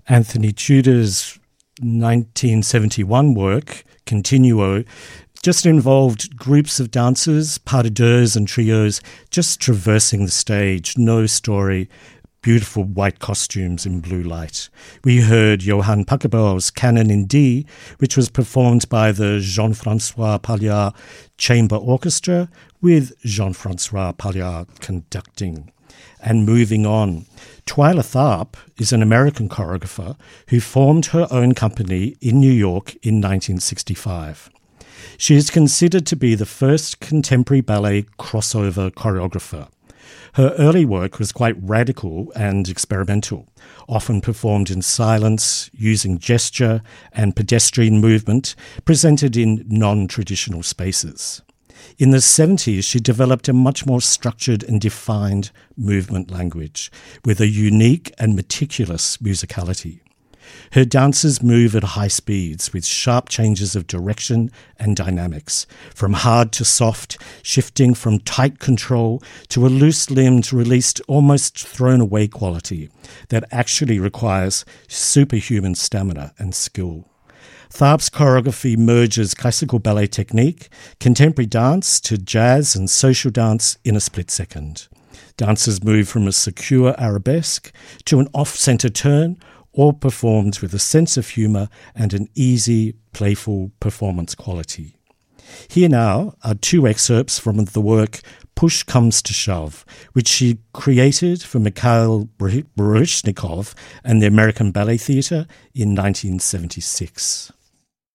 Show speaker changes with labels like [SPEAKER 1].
[SPEAKER 1] Anthony Tudor's 1971 work, Continuo, just involved groups of dancers, pas de deux and trios, just traversing the stage, no story, beautiful white costumes in blue light. We heard Johann Pachelbel's Canon in D, which was performed by the Jean-François Palliard Chamber Orchestra, with Jean-François Palliard conducting. And moving on, Twyla Tharp is an American choreographer who formed her own company in New York in 1965. She is considered to be the first contemporary ballet crossover choreographer. Her early work was quite radical and experimental, often performed in silence, using gesture and pedestrian movement presented in non-traditional spaces. In the 70s, she developed a much more structured and defined movement language with a unique and meticulous musicality. Her dances move at high speeds with sharp changes of direction and dynamics, from hard to soft, shifting from tight control to a loose-limbed, released, almost thrown-away quality that actually requires superhuman stamina and skill. Tharp's choreography merges classical ballet technique, contemporary dance to jazz and social dance in a split second. Dancers move from a secure arabesque to an off-centre turn, all performed with a sense of humour and an easy, playful performance quality. Here now are two excerpts from the work Push Comes to Shove, which she created for Mikhail Baryshnikov and the American Ballet Theatre in 1976.